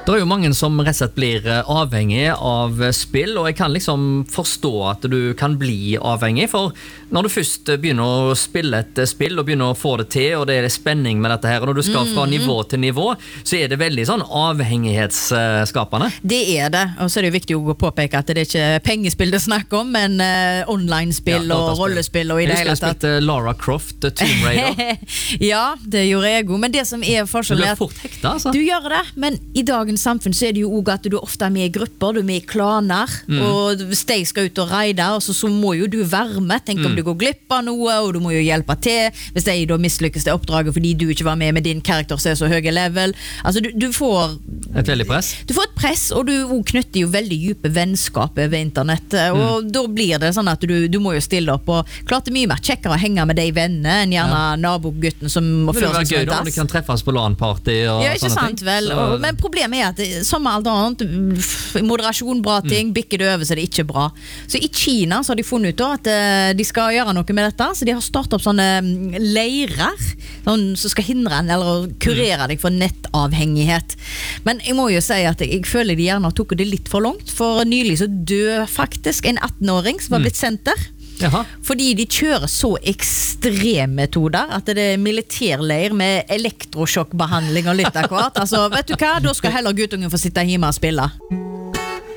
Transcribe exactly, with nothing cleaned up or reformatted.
Det er jo mange som rett og slett blir avhengig av spill, og jeg kan liksom forstå at du kan bli avhengig, for når du først begynner å spille et spill og begynner å få det til, og det er spenning med dette her, og når du skal fra nivå til nivå, så er det veldig sånn avhengighetsskapende. Det er det, og så er det jo viktig å påpeke at det er ikke pengespill det snakker om, men uh, online-spill ja, og rollespill og i det hele tatt. Du spilte Lara Croft, Tomb Raider. Ja, det gjorde jeg også, men det som er forskjellen er at... Du blir fort hekta, altså. Du gjør det, men i dagens samfunn så er det jo også at du ofte er med i grupper, du er med i klaner, mm. og hvis de skal ut og reide, og så, så må jo du være med. Tenk om mm. du går glipp av noe, og du må jo hjelpe til hvis de da mislykkes det oppdraget fordi du ikke var med med din karakter som er så høy level. Altså, du, du får... Et veldig press. Du får et press, og du knytter jo veldig dype vennskap over internett, og mm. da blir det sånn at du, du må jo stille opp, og klart det er mye mer kjekkere å henge med de vennene enn gjerne ja. nabogutten som må føre seg som en dass. Det vil være gøy da, om du kan treffes på LAN-party og ja, ikke sant, vel. Og, men problemet er at som alt annet, moderasjon, bra ting, mm. bikker det over så det er ikke bra. Så i Kina så har de funnet ut da, at de skal gjøre noe med dette, så de har startet opp sånne leirer sånn, som skal hindre en, eller kurere mm. deg for nettavhengighet. Men jeg må jo si at jeg, jeg føler de gjerne har tok det litt for langt, for nylig så død faktisk en atten-åring som har blitt sendt der. Jaha. Fordi de kjører så ekstremmetoder at det er militærleir med elektrosjokkbehandling og litt akkurat. Altså, vet du hva? Da skal heller guttungen få sitte hjemme og spille.